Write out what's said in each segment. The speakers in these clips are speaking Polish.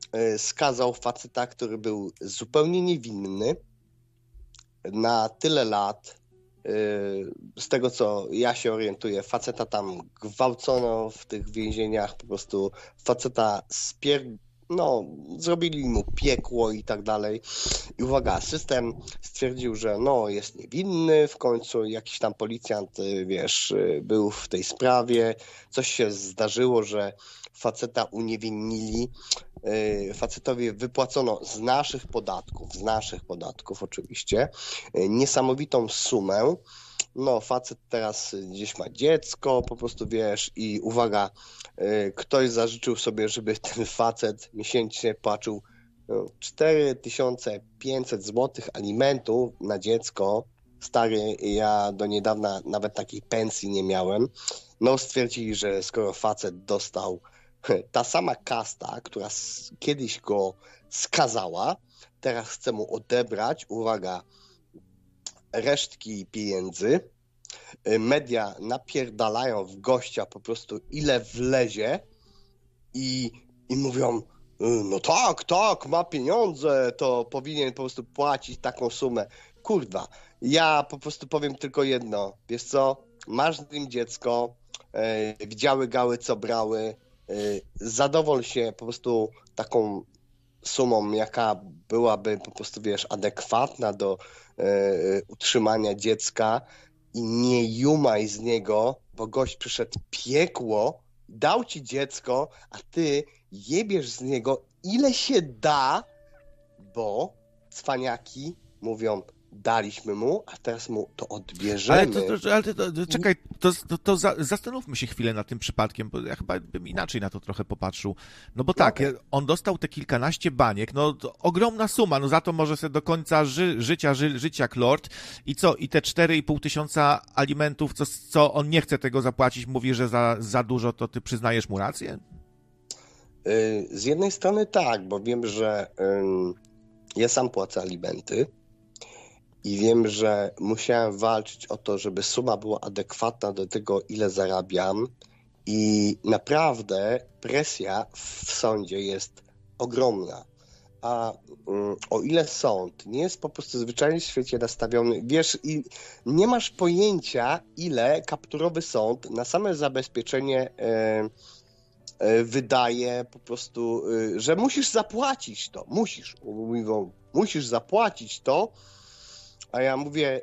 skazał faceta, który był zupełnie niewinny na tyle lat. Z tego, co ja się orientuję, faceta tam gwałcono w tych więzieniach, po prostu faceta no, zrobili mu piekło i tak dalej. I uwaga, system stwierdził, że no, jest niewinny, w końcu jakiś tam policjant, wiesz, był w tej sprawie, coś się zdarzyło, że faceta uniewinnili, facetowi wypłacono z naszych podatków oczywiście, niesamowitą sumę. No, facet teraz gdzieś ma dziecko, po prostu wiesz, i uwaga, ktoś zażyczył sobie, żeby ten facet miesięcznie płacił 4500 zł alimentu na dziecko. Stary, ja do niedawna nawet takiej pensji nie miałem. No, stwierdzili, że skoro facet dostał ta sama kasta, która kiedyś go skazała, teraz chce mu odebrać, uwaga, resztki pieniędzy. Media napierdalają w gościa po prostu ile wlezie i mówią, no tak, ma pieniądze, to powinien po prostu płacić taką sumę. Kurwa, ja po prostu powiem tylko jedno, wiesz co, masz z nim dziecko, widziały gały, co brały, zadowol się po prostu taką sumą, jaka byłaby po prostu, wiesz, adekwatna do utrzymania dziecka i nie jumaj z niego, bo gość przyszedł piekło, dał ci dziecko, a ty jebiesz z niego ile się da, bo cwaniaki mówią, daliśmy mu, a teraz mu to odbierzemy. Czekaj, zastanówmy się chwilę nad tym przypadkiem, bo ja chyba bym inaczej na to trochę popatrzył. No bo tak, Okay. On dostał te kilkanaście baniek, no to ogromna suma, no za to może sobie do końca życia żyć jak lord. I co? I te 4,5 tysiąca alimentów, co on nie chce tego zapłacić, mówi, że za dużo, to ty przyznajesz mu rację? Z jednej strony tak, bo wiem, że ja sam płacę alimenty. I wiem, że musiałem walczyć o to, żeby suma była adekwatna do tego, ile zarabiam. I naprawdę presja w sądzie jest ogromna. A o ile sąd nie jest po prostu zwyczajnie w świecie nastawiony, wiesz, i nie masz pojęcia, ile kapturowy sąd na same zabezpieczenie wydaje po prostu, że musisz zapłacić to. Mówią, musisz zapłacić to. A ja mówię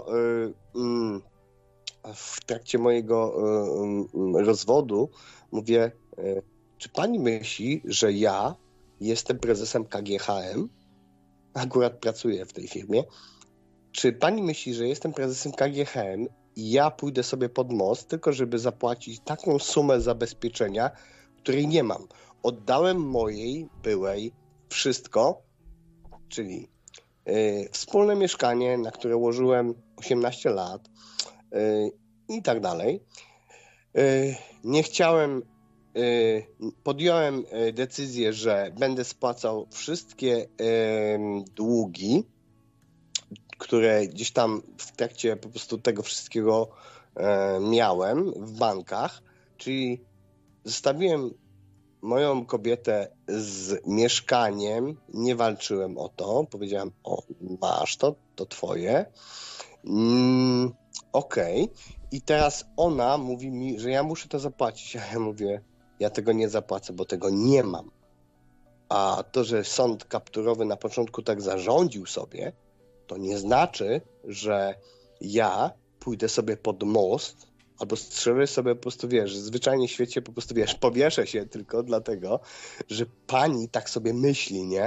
w trakcie mojego rozwodu, mówię, czy pani myśli, że ja jestem prezesem KGHM? Akurat pracuję w tej firmie. Czy pani myśli, że jestem prezesem KGHM i ja pójdę sobie pod most, tylko żeby zapłacić taką sumę zabezpieczenia, której nie mam? Oddałem mojej byłej wszystko, czyli wspólne mieszkanie, na które łożyłem 18 lat i tak dalej. Nie chciałem, podjąłem decyzję, że będę spłacał wszystkie długi, które gdzieś tam w trakcie po prostu tego wszystkiego miałem w bankach, czyli zostawiłem moją kobietę z mieszkaniem, nie walczyłem o to, powiedziałem, o, masz to twoje. Okej. I teraz ona mówi mi, że ja muszę to zapłacić, a ja mówię, ja tego nie zapłacę, bo tego nie mam. A to, że sąd kapturowy na początku tak zarządził sobie, to nie znaczy, że ja pójdę sobie pod most albo strzelę sobie po prostu, wiesz, zwyczajnie w świecie po prostu, wiesz, powieszę się tylko dlatego, że pani tak sobie myśli, nie?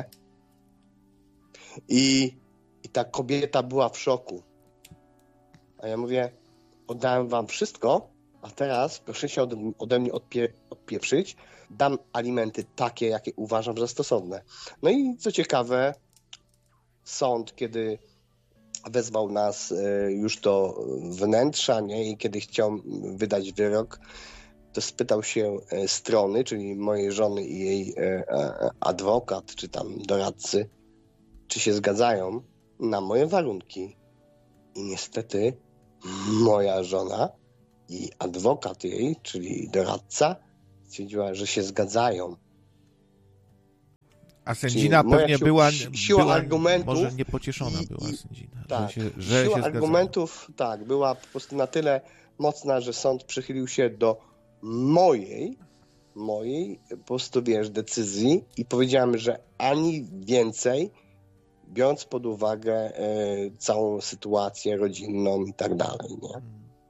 I ta kobieta była w szoku. A ja mówię, oddałem wam wszystko, a teraz proszę się ode mnie odpieprzyć, dam alimenty takie, jakie uważam za stosowne. No i co ciekawe, sąd, kiedy wezwał nas już do wnętrza, nie? I kiedy chciał wydać wyrok, to spytał się strony, czyli mojej żony i jej adwokat, czy tam doradcy, czy się zgadzają na moje warunki. I niestety moja żona i adwokat jej, czyli doradca, stwierdziła, że się zgadzają. A sędzina pewnie siła argumentów. Może niepocieszona była sędzina. Tak, że siła się argumentów była po prostu na tyle mocna, że sąd przychylił się do mojej po prostu, decyzji i powiedziałem, że ani więcej, biorąc pod uwagę całą sytuację rodzinną i tak dalej, nie?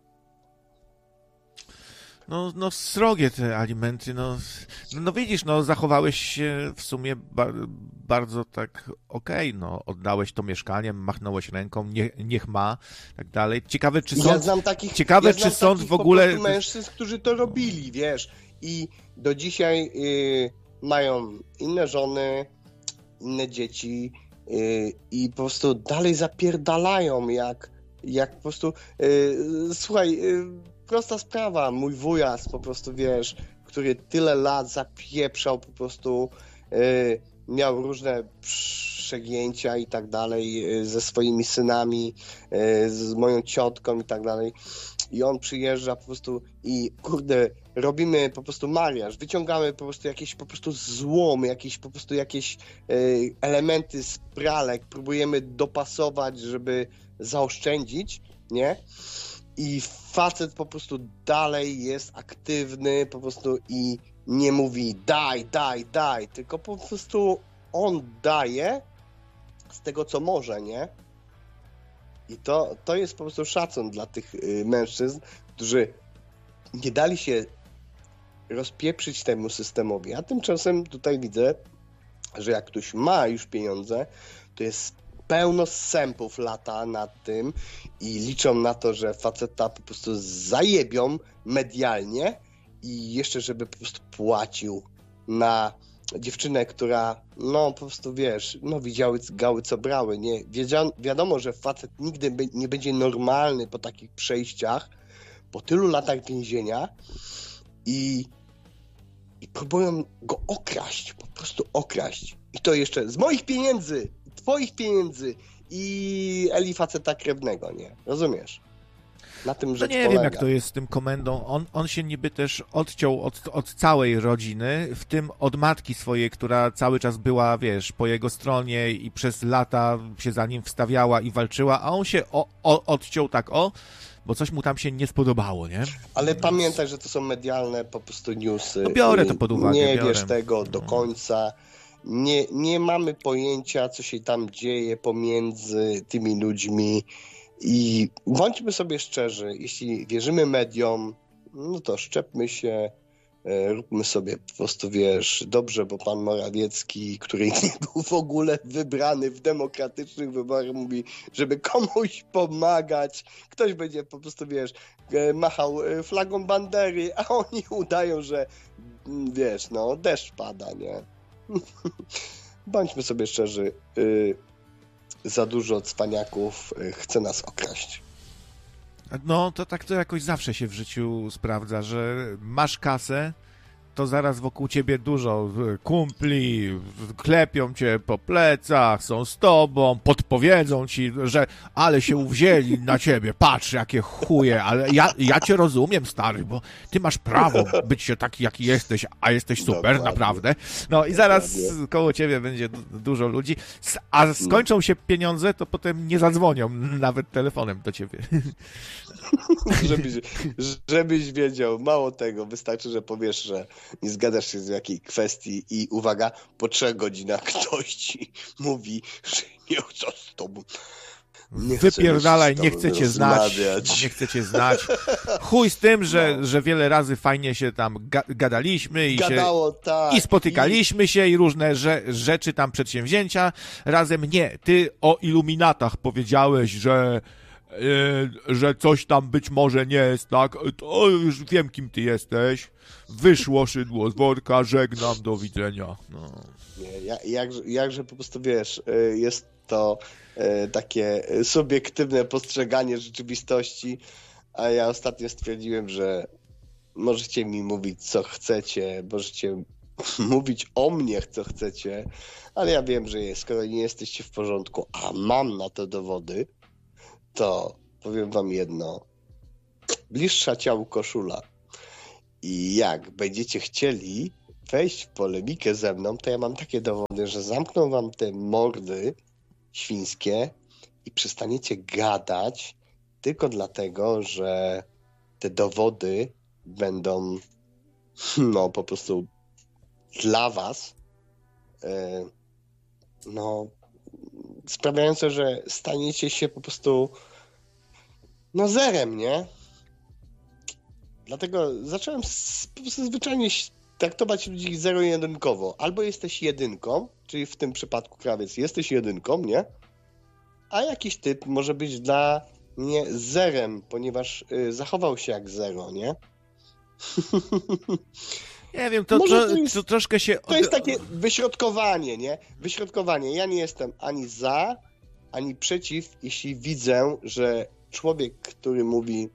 No srogie te alimenty, no widzisz, zachowałeś się w sumie bardzo tak okej, oddałeś to mieszkanie, machnąłeś ręką, niech ma, tak dalej. Ciekawe, czy sąd... czy sąd w ogóle... mężczyzn, którzy to robili, i do dzisiaj mają inne żony, inne dzieci i po prostu dalej zapierdalają, jak po prostu... Słuchaj... Prosta sprawa, mój wujas po prostu, który tyle lat zapieprzał po prostu, miał różne przegięcia i tak dalej ze swoimi synami, z moją ciotką i tak dalej. I on przyjeżdża po prostu i kurde, robimy po prostu mariaż, wyciągamy po prostu jakieś po prostu złomy, jakieś elementy z pralek, próbujemy dopasować, żeby zaoszczędzić, nie? I facet po prostu dalej jest aktywny po prostu i nie mówi daj, tylko po prostu on daje z tego, co może, nie? I to jest po prostu szacun dla tych mężczyzn, którzy nie dali się rozpieprzyć temu systemowi. A tymczasem tutaj widzę, że jak ktoś ma już pieniądze, to jest pełno sępów lata nad tym i liczą na to, że faceta po prostu zajebią medialnie i jeszcze, żeby po prostu płacił na dziewczynę, która po prostu widziały gały, co brały, nie? Wiadomo, że facet nigdy nie będzie normalny po takich przejściach, po tylu latach więzienia i próbują go okraść, po prostu okraść. I to jeszcze z moich pieniędzy, twoich pieniędzy i Eli faceta krewnego, nie? Rozumiesz? Na tym rzecz nie wiem, jak to jest z tym komendą. On się niby też odciął od całej rodziny, w tym od matki swojej, która cały czas była, po jego stronie i przez lata się za nim wstawiała i walczyła, a on się odciął bo coś mu tam się nie spodobało, nie? Ale pamiętaj, że to są medialne po prostu newsy. Biorę to pod uwagę. Nie wiesz tego do końca. Nie mamy pojęcia, co się tam dzieje pomiędzy tymi ludźmi i bądźmy sobie szczerzy, jeśli wierzymy mediom, to szczepmy się, róbmy sobie po prostu, dobrze, bo pan Morawiecki, który nie był w ogóle wybrany w demokratycznych wyborach, mówi, żeby komuś pomagać, ktoś będzie po prostu, machał flagą bandery, a oni udają, że deszcz pada, nie? Bądźmy sobie szczerzy, za dużo cwaniaków chce nas okraść. To jakoś zawsze się w życiu sprawdza, że masz kasę, to zaraz wokół ciebie dużo kumpli, klepią cię po plecach, są z tobą, podpowiedzą ci, że ale się uwzięli na ciebie, patrz jakie chuje, ale ja cię rozumiem, stary, bo ty masz prawo być się taki, jaki jesteś, a jesteś super, dokładnie. Naprawdę. I zaraz koło ciebie będzie dużo ludzi, a skończą się pieniądze, to potem nie zadzwonią nawet telefonem do ciebie. Żebyś wiedział, mało tego, wystarczy, że powiesz, że nie zgadzasz się z jakiej kwestii i uwaga, po 3 godzinach ktoś ci mówi, że nie chce z tobą. Wypierdalaj, nie chcę cię znać. Nie chcę cię znać. Chuj z tym, że wiele razy fajnie się tam gadaliśmy i spotykaliśmy się i różne rzeczy tam, przedsięwzięcia razem. Nie, ty o iluminatach powiedziałeś, że coś tam być może nie jest tak, to już wiem, kim ty jesteś. Wyszło szydło z worka, żegnam, do widzenia. Jakże po prostu, jest to takie subiektywne postrzeganie rzeczywistości, a ja ostatnio stwierdziłem, że możecie mi mówić, co chcecie, możecie mówić o mnie, co chcecie, ale ja wiem, że skoro nie jesteście w porządku, a mam na to dowody, to powiem wam jedno. Bliższa ciału koszula. I jak będziecie chcieli wejść w polemikę ze mną, to ja mam takie dowody, że zamkną wam te mordy świńskie i przestaniecie gadać tylko dlatego, że te dowody będą no po prostu dla was no sprawiające, że staniecie się po prostu no zerem, nie? Dlatego zacząłem po prostu zwyczajnie traktować ludzi zero-jedynkowo. Albo jesteś jedynką, czyli w tym przypadku krawiec jesteś jedynką, nie? A jakiś typ może być dla mnie zerem, ponieważ zachował się jak zero, nie? Nie wiem, to troszkę się... To jest takie wyśrodkowanie, nie? Wyśrodkowanie. Ja nie jestem ani za, ani przeciw, jeśli widzę, że człowiek, który mówi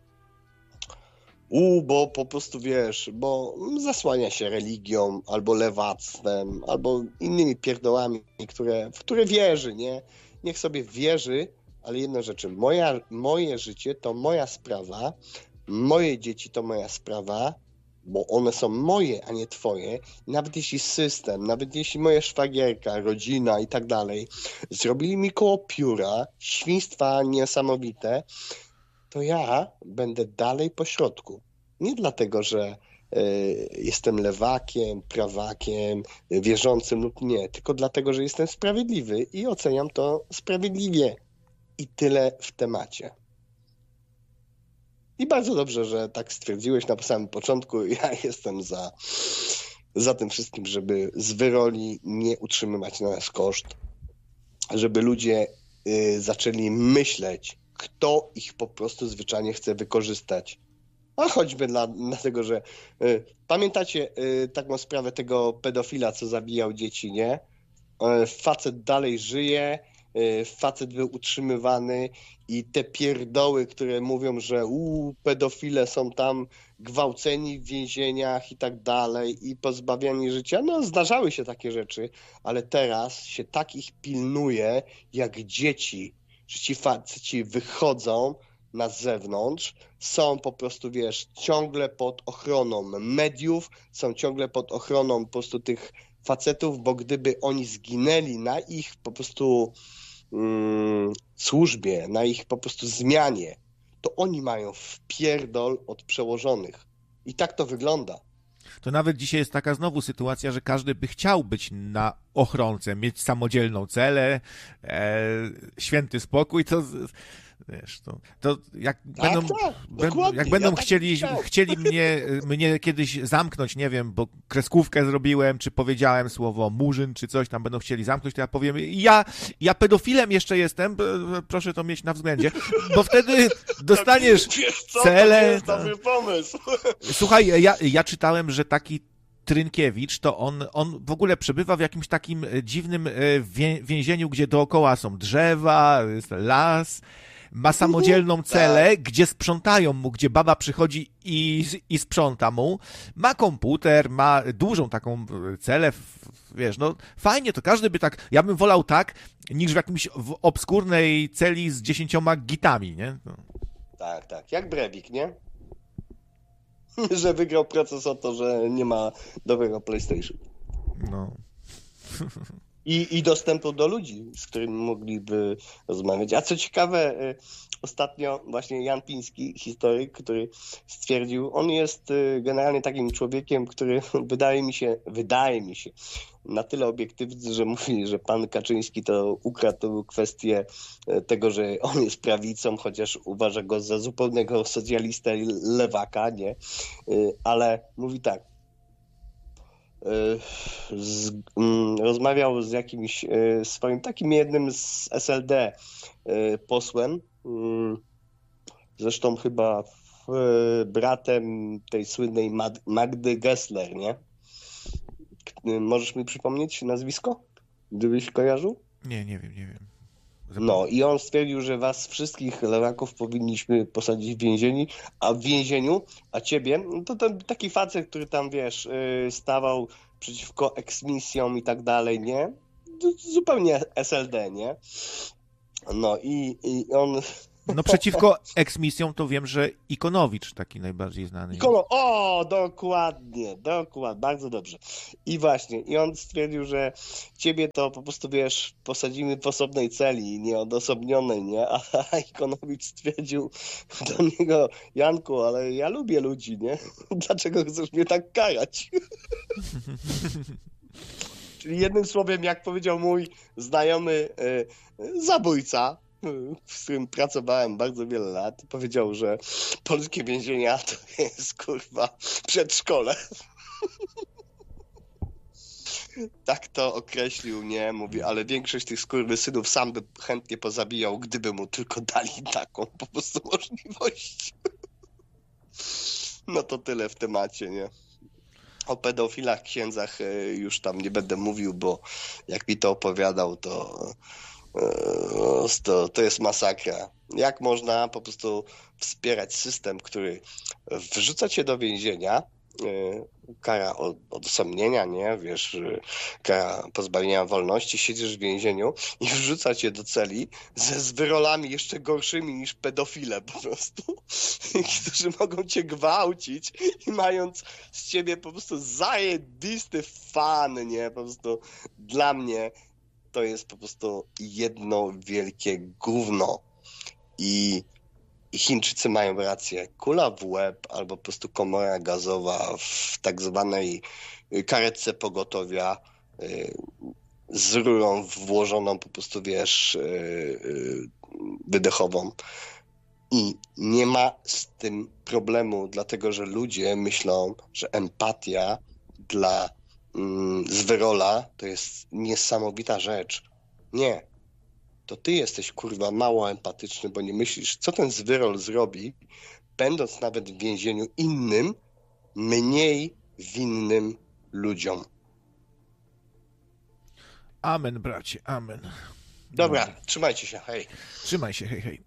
bo po prostu wiesz, bo zasłania się religią, albo lewactwem, albo innymi pierdołami, w które wierzy, nie? Niech sobie wierzy, ale jedna rzecz, moje życie to moja sprawa, moje dzieci to moja sprawa, bo one są moje, a nie twoje. Nawet jeśli system, nawet jeśli moja szwagierka, rodzina i tak dalej zrobili mi koło pióra świństwa niesamowite, to ja będę dalej po środku. Nie dlatego, że jestem lewakiem, prawakiem, wierzącym lub nie, tylko dlatego, że jestem sprawiedliwy i oceniam to sprawiedliwie. I tyle w temacie. I bardzo dobrze, że tak stwierdziłeś na samym początku. Ja jestem za tym wszystkim, żeby z wyroli nie utrzymywać na nasz koszt, żeby ludzie zaczęli myśleć, kto ich po prostu zwyczajnie chce wykorzystać. A choćby dlatego, że pamiętacie taką sprawę tego pedofila, co zabijał dzieci, nie? Facet dalej żyje, facet był utrzymywany i te pierdoły, które mówią, że pedofile są tam gwałceni w więzieniach i tak dalej i pozbawiani życia, no zdarzały się takie rzeczy, ale teraz się tak ich pilnuje jak dzieci, że ci faceci wychodzą na zewnątrz, są po prostu, wiesz, ciągle pod ochroną mediów, są ciągle pod ochroną po prostu tych facetów, bo gdyby oni zginęli na ich po prostu służbie, na ich po prostu zmianie, to oni mają wpierdol od przełożonych. I tak to wygląda. To nawet dzisiaj jest taka znowu sytuacja, że każdy by chciał być na ochronce, mieć samodzielną celę, święty spokój, to wiesz, to jak będą chcieli mnie kiedyś zamknąć, nie wiem, bo kreskówkę zrobiłem, czy powiedziałem słowo murzyn, czy coś tam będą chcieli zamknąć, to ja powiem, ja pedofilem jeszcze jestem, proszę to mieć na względzie, bo wtedy dostaniesz celę. To jest dobry pomysł. Słuchaj, ja czytałem, że taki Trynkiewicz, to on w ogóle przebywa w jakimś takim dziwnym więzieniu, gdzie dookoła są drzewa, las, ma samodzielną celę, gdzie sprzątają mu, gdzie baba przychodzi i sprząta mu, ma komputer, ma dużą taką celę, wiesz, no fajnie, to każdy by tak, ja bym wolał tak, niż w jakimś obskurnej celi z 10 gitami, nie? No. Tak, jak Breivik, nie? Że wygrał proces o to, że nie ma dobrego PlayStation. No. I dostępu do ludzi, z którymi mogliby rozmawiać. A co ciekawe, ostatnio właśnie Jan Piński, historyk, który stwierdził, on jest generalnie takim człowiekiem, który wydaje mi się, na tyle obiektywny, że mówi, że pan Kaczyński to ukradł kwestię tego, że on jest prawicą, chociaż uważa go za zupełnego socjalistę i lewaka, nie? Ale mówi tak, rozmawiał z jakimś swoim takim jednym z SLD posłem, zresztą chyba bratem tej słynnej Magdy Gessler, nie? Możesz mi przypomnieć nazwisko? Gdybyś kojarzył? Nie wiem. No i on stwierdził, że was wszystkich lewaków powinniśmy posadzić w więzieniu, a ciebie, no to ten taki facet, który tam, wiesz, stawał przeciwko eksmisjom i tak dalej, nie? Zupełnie SLD, nie? No i on No przeciwko eksmisjom to wiem, że Ikonowicz taki najbardziej znany jest. O, dokładnie, bardzo dobrze. I właśnie, i on stwierdził, że ciebie to po prostu, wiesz, posadzimy w osobnej celi, nieodosobnionej, nie? A Ikonowicz stwierdził do niego, Janku, ale ja lubię ludzi, nie? Dlaczego chcesz mnie tak karać? Czyli jednym słowem, jak powiedział mój znajomy zabójca, z którym pracowałem bardzo wiele lat, powiedział, że polskie więzienia to jest, kurwa, przedszkole. Tak to określił, nie? Mówi, ale większość tych skurwysynów sam by chętnie pozabijał, gdyby mu tylko dali taką po prostu możliwość. No to tyle w temacie, nie? O pedofilach, księdzach już tam nie będę mówił, bo jak mi to opowiadał, to jest masakra. Jak można po prostu wspierać system, który wrzuca cię do więzienia, kara odosobnienia, nie? Wiesz, kara pozbawienia wolności, siedzisz w więzieniu i wrzuca cię do celi z wyrolami jeszcze gorszymi niż pedofile po prostu, którzy mogą cię gwałcić i mając z ciebie po prostu zajebisty fan, nie? Po prostu dla mnie to jest po prostu jedno wielkie gówno. I Chińczycy mają rację. Kula w łeb albo po prostu komora gazowa w tak zwanej karetce pogotowia z rurą włożoną po prostu, wiesz, wydechową. I nie ma z tym problemu, dlatego że ludzie myślą, że empatia dla zwyrola to jest niesamowita rzecz. Nie. To ty jesteś, kurwa, mało empatyczny, bo nie myślisz, co ten zwyrol zrobi, będąc nawet w więzieniu innym, mniej winnym ludziom. Amen, bracie, amen. Dobra, trzymajcie się, hej. Trzymaj się, hej, hej.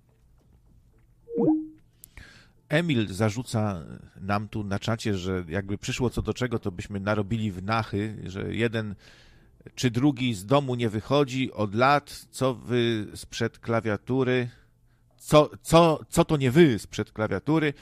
Emil zarzuca nam tu na czacie, że jakby przyszło co do czego, to byśmy narobili wnachy, że jeden czy drugi z domu nie wychodzi od lat, co wy sprzed klawiatury, co to nie wy sprzed klawiatury.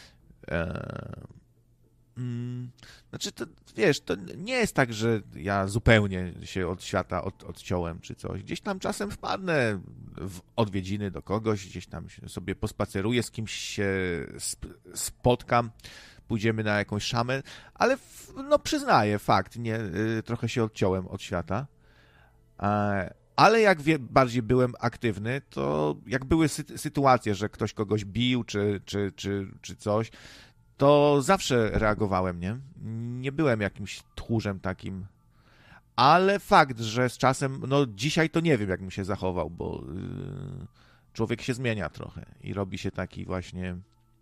Znaczy, to, wiesz, to nie jest tak, że ja zupełnie się od świata odciąłem czy coś. Gdzieś tam czasem wpadnę w odwiedziny do kogoś, gdzieś tam sobie pospaceruję, z kimś się spotkam, pójdziemy na jakąś szamę, ale no przyznaję, fakt, nie, trochę się odciąłem od świata. Ale jak bardziej byłem aktywny, to jak były sytuacje, że ktoś kogoś bił czy coś, to zawsze reagowałem, nie? Nie byłem jakimś tchórzem takim. Ale fakt, że z czasem, no dzisiaj to nie wiem, jak bym się zachował, bo człowiek się zmienia trochę i robi się taki właśnie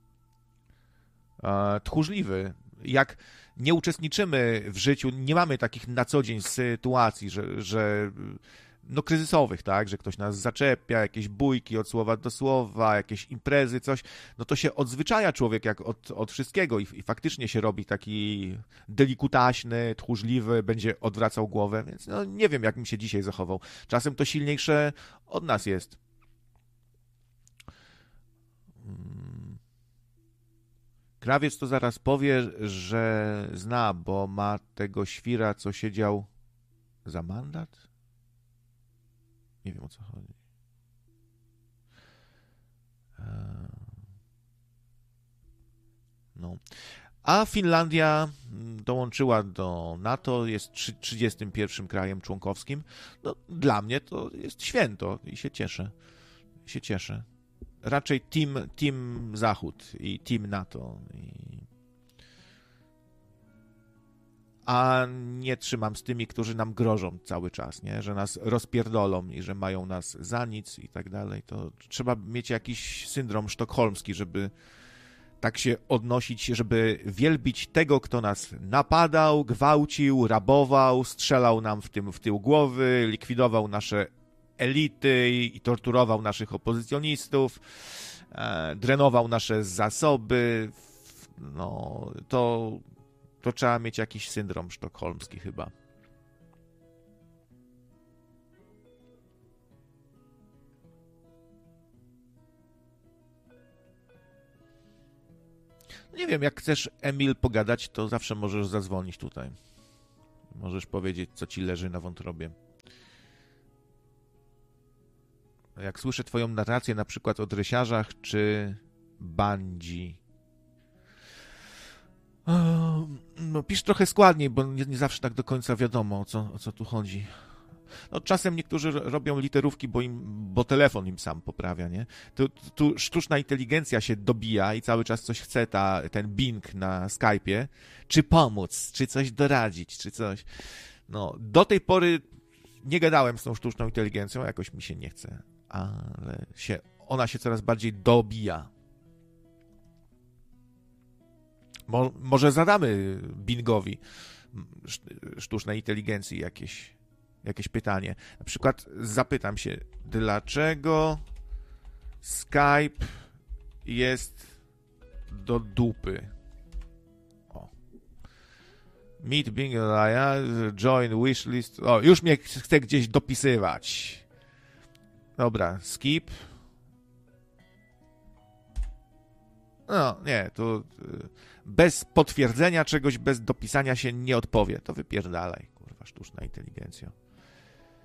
tchórzliwy. Jak nie uczestniczymy w życiu, nie mamy takich na co dzień sytuacji, że no kryzysowych, tak, że ktoś nas zaczepia, jakieś bójki od słowa do słowa, jakieś imprezy, coś, no to się odzwyczaja człowiek jak od wszystkiego i faktycznie się robi taki delikutaśny, tchórzliwy, będzie odwracał głowę, więc no nie wiem, jak mi się dzisiaj zachował. Czasem to silniejsze od nas jest. Krawiec to zaraz powie, że zna, bo ma tego świra, co siedział za mandat? Nie wiem, o co chodzi. No. A Finlandia dołączyła do NATO, jest 31 krajem członkowskim. No, dla mnie to jest święto i się cieszę. Raczej team Zachód i team NATO. A nie trzymam z tymi, którzy nam grożą cały czas, nie? Że nas rozpierdolą i że mają nas za nic i tak dalej. To trzeba mieć jakiś syndrom sztokholmski, żeby tak się odnosić, żeby wielbić tego, kto nas napadał, gwałcił, rabował, strzelał nam w tył głowy, likwidował nasze elity i torturował naszych opozycjonistów, drenował nasze zasoby. No, to trzeba mieć jakiś syndrom sztokholmski chyba. Nie wiem, jak chcesz, Emil, pogadać, to zawsze możesz zadzwonić tutaj. Możesz powiedzieć, co ci leży na wątrobie. Jak słyszę twoją narrację na przykład o dresiarzach czy bandzi. No, pisz trochę składniej, bo nie zawsze tak do końca wiadomo, o co tu chodzi. No, czasem niektórzy robią literówki, bo telefon im sam poprawia, nie? Tu sztuczna inteligencja się dobija i cały czas coś chce, ten Bing na Skype'ie. Czy pomóc, czy coś doradzić, czy coś. No, do tej pory nie gadałem z tą sztuczną inteligencją, jakoś mi się nie chce, ale ona się coraz bardziej dobija. Może zadamy Bingowi, sztucznej inteligencji, jakieś pytanie. Na przykład zapytam się, dlaczego Skype jest do dupy? O. Meet Bing, join wishlist. O, już mnie chce gdzieś dopisywać. Dobra, skip. No, nie, to bez potwierdzenia czegoś, bez dopisania się nie odpowie. To wypierdalaj, kurwa, sztuczna inteligencja.